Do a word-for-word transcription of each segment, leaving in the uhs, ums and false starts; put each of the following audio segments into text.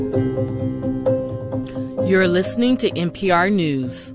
You're listening to N P R News.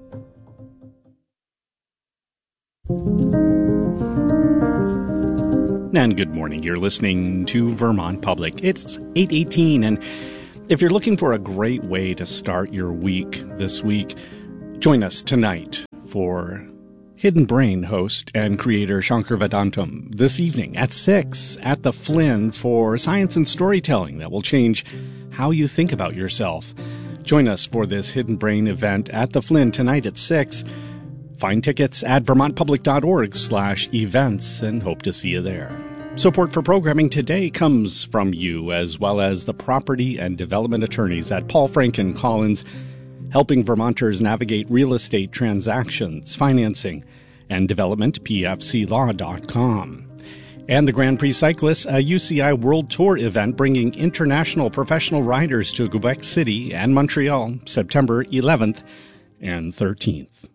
And good morning. You're listening to Vermont Public. It's eight eighteen, and if you're looking for a great way to start your week this week, join us tonight for Hidden Brain host and creator Shankar Vedantam this evening at six at the Flynn for science and storytelling that will change how you think about yourself. Join us for this Hidden Brain event at the Flynn tonight at six. Find tickets at vermontpublic.org slash events and hope to see you there. Support for programming today comes from you, as well as the property and development attorneys at Paul Franken Collins, helping Vermonters navigate real estate transactions, financing, and development, p f c law dot com. And the Grand Prix Cyclists, a U C I World Tour event bringing international professional riders to Quebec City and Montreal, September eleventh and thirteenth.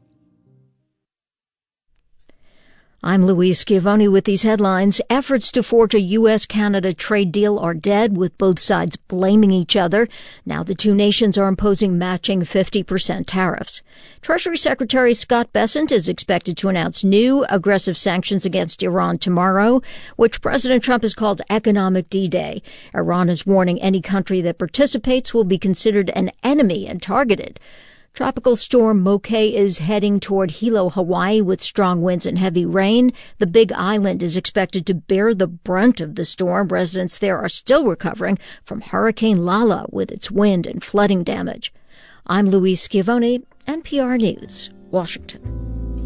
I'm Louise Schiavone with these headlines. Efforts to forge a U S Canada trade deal are dead, with both sides blaming each other. Now the two nations are imposing matching fifty percent tariffs. Treasury Secretary Scott Bessent is expected to announce new aggressive sanctions against Iran tomorrow, which President Trump has called economic D-Day. Iran is warning any country that participates will be considered an enemy and targeted. Tropical storm Moke is heading toward Hilo, Hawaii, with strong winds and heavy rain. The Big Island is expected to bear the brunt of the storm. Residents there are still recovering from Hurricane Lala with its wind and flooding damage. I'm Louise Schiavone, N P R News, Washington.